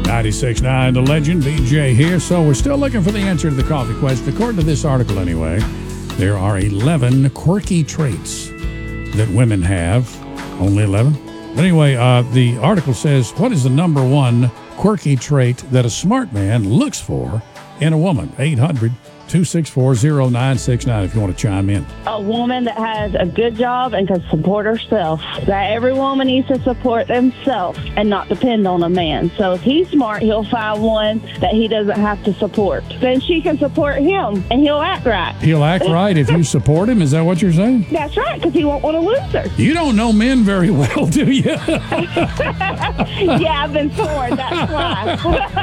96.9 The Legend, BJ here. So we're still looking for the answer to the coffee question. According to this article anyway, there are 11 quirky traits that women have. Only 11? But anyway, the article says, what is the number one quirky trait that a smart man looks for in a woman? 800-264-0969 if you want to chime in. A woman that has a good job and can support herself. That every woman needs to support themselves and not depend on a man. So if he's smart, he'll find one that he doesn't have to support. Then she can support him and he'll act right. He'll act right if you support him? Is that what you're saying? That's right, because he won't want to lose her. You don't know men very well, do you? Yeah, I've been torn. That's why.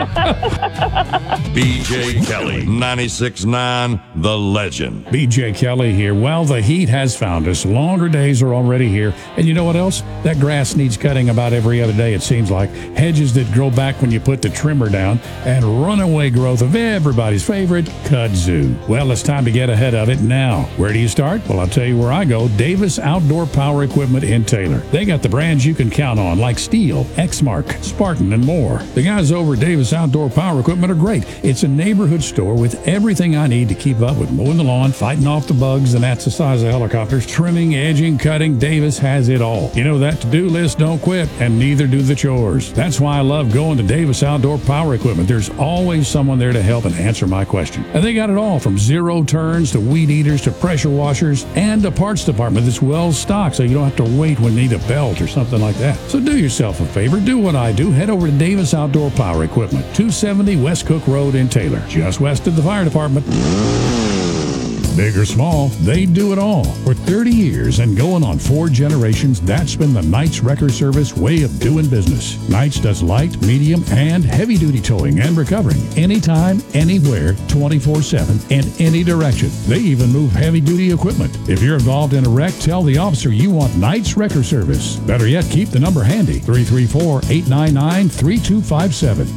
BJ Kelly, 96.9 The Legend. BJ Kelly here. Well, the heat has found us. Longer days are already here. And you know what else? That grass needs cutting about every other day, it seems like. Hedges that grow back when you put the trimmer down, and runaway growth of everybody's favorite kudzu. Well, it's time to get ahead of it now. Where do you start? Well, I'll tell you where I go. Davis Outdoor Power Equipment in Taylor. They got the brands you can count on, like Steel, Exmark, Spartan, and more. The guys over at Davis Outdoor Power Equipment are great. It's a neighborhood store with everything I need to keep up with mowing the lawn, fighting off the bugs, and that's the size of helicopters, trimming, edging, cutting. Davis has it all. You know, that to-do list don't quit, and neither do the chores. That's why I love going to Davis Outdoor Power Equipment. There's always someone there to help and answer my question. And they got it all, from zero turns to weed eaters to pressure washers, and a parts department that's well stocked, so you don't have to wait when you need a belt or something like that. So do yourself a favor, do what I do. Head over to Davis Outdoor Power Equipment, 270 West Cook Road in Taylor, just west of the fire department. Big or small, they do it all. For 30 years and going on 4 generations, that's been the Knights Wrecker Service way of doing business. Knights does light, medium, and heavy-duty towing and recovering anytime, anywhere, 24/7, in any direction. They even move heavy-duty equipment. If you're involved in a wreck, tell the officer you want Knights Wrecker Service. Better yet, keep the number handy, 334-899-3257.